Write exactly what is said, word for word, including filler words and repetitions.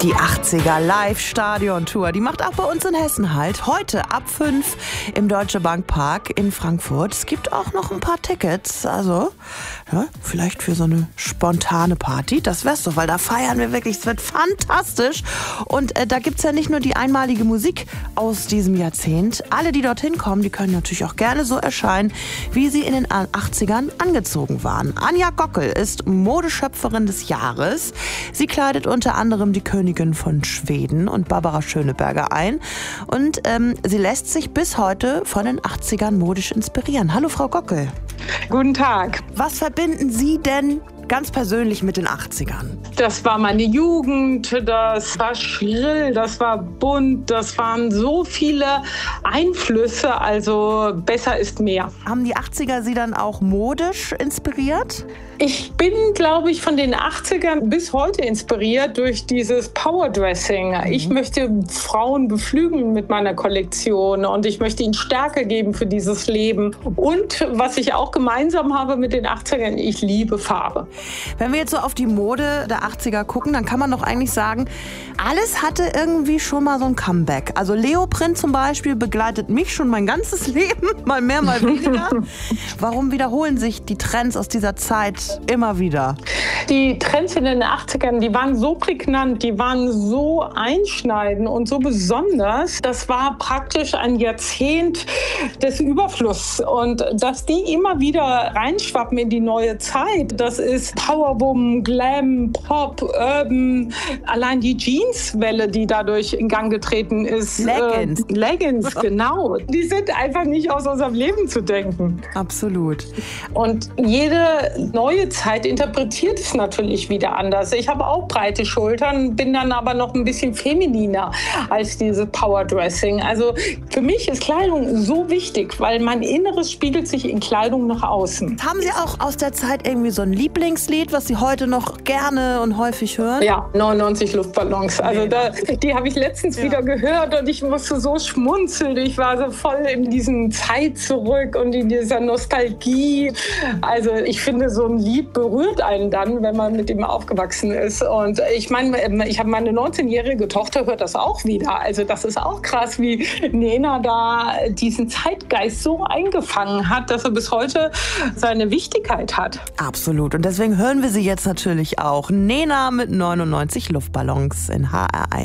Die achtziger Live-Stadion-Tour, die macht auch bei uns in Hessen halt. Heute ab fünf im Deutsche Bank Park in Frankfurt. Es gibt auch noch ein paar Tickets, also ja, vielleicht für so eine spontane Party. Das wär's doch, weil da feiern wir wirklich. Es wird fantastisch. Und äh, da gibt's ja nicht nur die einmalige Musik aus diesem Jahrzehnt. Alle, die dorthin kommen, die können natürlich auch gerne so erscheinen, wie sie in den achtzigern angezogen waren. Anja Gockel ist Modeschöpferin des Jahres. Sie kleidet unter anderem die Königin von Schweden und Barbara Schöneberger ein. Und ähm, sie lässt sich bis heute von den achtzigern modisch inspirieren. Hallo, Frau Gockel. Guten Tag. Was verbinden Sie denn ganz persönlich mit den achtzigern? Das war meine Jugend, das war schrill, das war bunt, das waren so viele Einflüsse, also besser ist mehr. Haben die achtziger Sie dann auch modisch inspiriert? Ich bin, glaube ich, von den achtzigern bis heute inspiriert durch dieses Powerdressing. Mhm. Ich möchte Frauen beflügeln mit meiner Kollektion und ich möchte ihnen Stärke geben für dieses Leben. Und was ich auch gemeinsam habe mit den achtzigern, ich liebe Farbe. Wenn wir jetzt so auf die Mode der achtziger gucken, dann kann man doch eigentlich sagen, alles hatte irgendwie schon mal so ein Comeback. Also Leoprint zum Beispiel begleitet mich schon mein ganzes Leben, mal mehr, mal weniger. Warum wiederholen sich die Trends aus dieser Zeit immer wieder? Die Trends in den achtzigern, die waren so prägnant, die waren so einschneidend und so besonders. Das war praktisch ein Jahrzehnt des Überflusses. Und dass die immer wieder reinschwappen in die neue Zeit, das ist Powerboom, Glam, Pop, Urban, allein die Jeanswelle, die dadurch in Gang getreten ist. Leggings. Äh, Leggings, genau. Die sind einfach nicht aus unserem Leben zu denken. Absolut. Und jede neue Zeit interpretiert es natürlich wieder anders. Ich habe auch breite Schultern, bin dann aber noch ein bisschen femininer als diese Powerdressing. Also für mich ist Kleidung so wichtig, weil mein Inneres spiegelt sich in Kleidung nach außen. Haben Sie auch aus der Zeit irgendwie so ein Lieblingslied, was Sie heute noch gerne und häufig hören? Ja, neunundneunzig Luftballons. Also da, die habe ich letztens ja. wieder gehört und ich musste so schmunzeln. Ich war so voll in diesen Zeit zurück und in dieser Nostalgie. Also ich finde, so ein Lied berührt einen dann, wenn man mit ihm aufgewachsen ist. Und ich meine, ich habe meine neunzehnjährige Tochter, hört das auch wieder. Also das ist auch krass, wie Nena da diesen Zeitgeist so eingefangen hat, dass er bis heute seine Wichtigkeit hat. Absolut. Und deswegen hören wir sie jetzt natürlich auch. Nena mit neunundneunzig Luftballons in H R eins.